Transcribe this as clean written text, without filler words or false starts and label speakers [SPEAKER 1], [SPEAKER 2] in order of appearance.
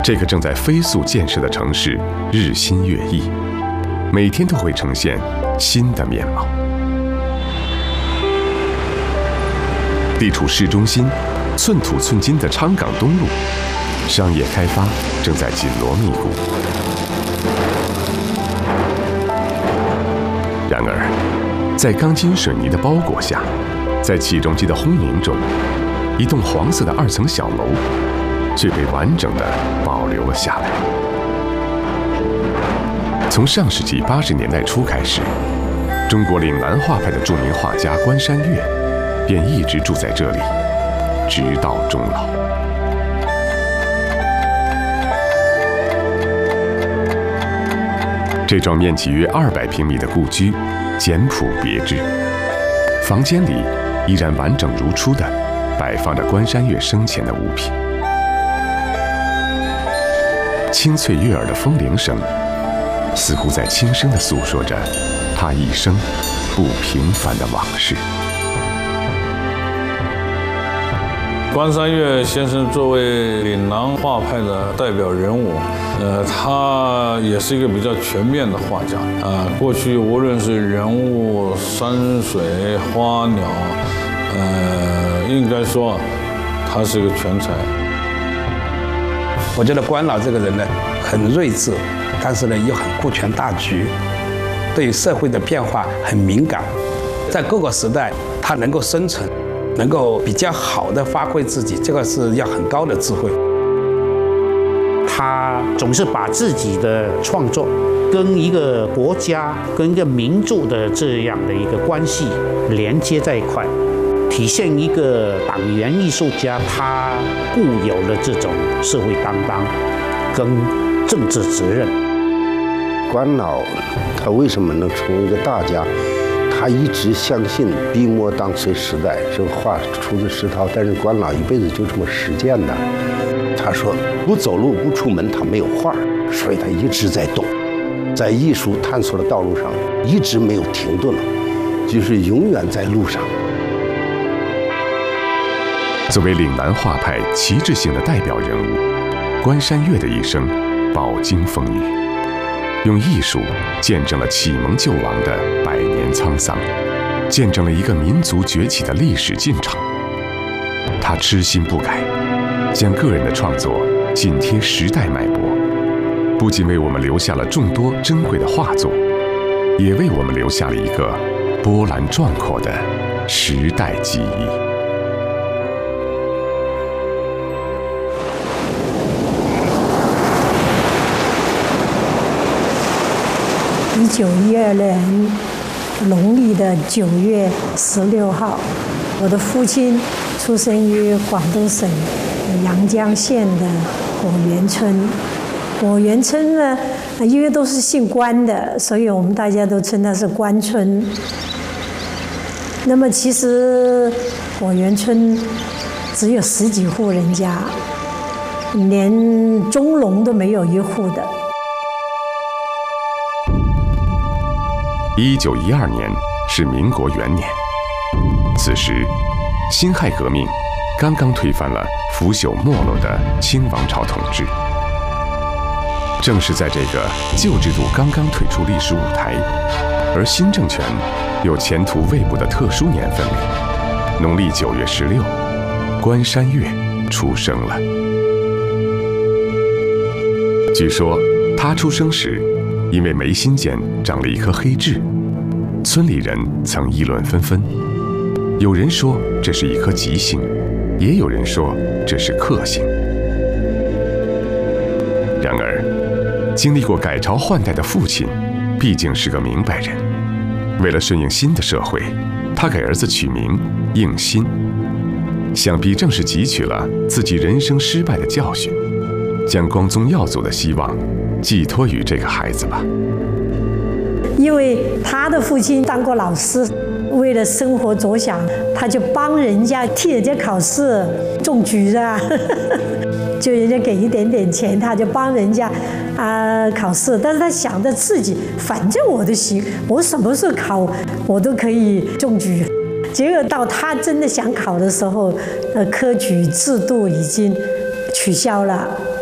[SPEAKER 1] 这个正在飞速建设的城市日新月异，每天都会呈现新的面貌。地处市中心，寸土寸金的昌岗东路，商业开发正在紧锣密鼓。然而，在钢筋水泥的包裹下，在起重机的轰鸣中，一栋黄色的2层小楼却被完整地保留了下来。从上世纪80年代初开始，中国岭南画派的著名画家关山月便一直住在这里，直到终老。这幢面积约200平米的故居，简朴别致，房间里依然完整如初地摆放着关山月生前的物品。清脆悦耳的风铃声，似乎在轻声地诉说着他一生不平凡的往事。
[SPEAKER 2] 关山月先生作为岭南画派的代表人物，他也是一个比较全面的画家。过去无论是人物、山水、花鸟，应该说他是个全才。
[SPEAKER 3] 我觉得关老这个人呢，很睿智，但是呢又很顾全大局，对社会的变化很敏感，在各个时代他能够生存，能够比较好的发挥自己，这个是要很高的智慧。
[SPEAKER 4] 他总是把自己的创作跟一个国家、跟一个民族的这样的一个关系连接在一块，体现一个党员艺术家他固有的这种社会担当跟政治责任。
[SPEAKER 5] 关老他为什么能成为一个大家？他一直相信笔墨当随时代，这个话出自实陶，但是关老一辈子就这么实践的。他说不走路不出门，他没有画，所以他一直在动，在艺术探索的道路上一直没有停顿，就是永远在路上。
[SPEAKER 1] 作为岭南画派旗帜性的代表人物，关山月的一生饱经风雨，用艺术见证了启蒙救亡的100年沧桑，见证了一个民族崛起的历史进程。他痴心不改，将个人的创作紧贴时代脉搏，不仅为我们留下了众多珍贵的画作，也为我们留下了一个波澜壮阔的时代记忆。
[SPEAKER 6] 1912年农历的9月16号，我的父亲出生于广东省阳江县的果园村。果园村呢，因为都是姓关的，所以我们大家都称它是关村。那么其实果园村只有10几户人家，连中农都没有1户的。
[SPEAKER 1] 1912年是民国元年，此时辛亥革命刚刚推翻了腐朽没落的清王朝统治。正是在这个旧制度刚刚退出历史舞台，而新政权又前途未卜的特殊年份里，农历9月16，关山月出生了。据说他出生时，因为眉心间长了一颗黑痣，村里人曾议论纷纷。有人说这是一颗吉星，也有人说这是克星。然而，经历过改朝换代的父亲毕竟是个明白人，为了顺应新的社会，他给儿子取名应新，想必正是汲取了自己人生失败的教训，将光宗耀祖的希望寄托于这个孩子吧。
[SPEAKER 6] 因为他的父亲当过老师，为了生活着想，他就帮人家替人家考试中举啊，就人家给一点点钱，他就帮人家考试。但是他想着自己，反正我都行，我什么时候考我都可以中举。结果到他真的想考的时候，科举制度已经取消了。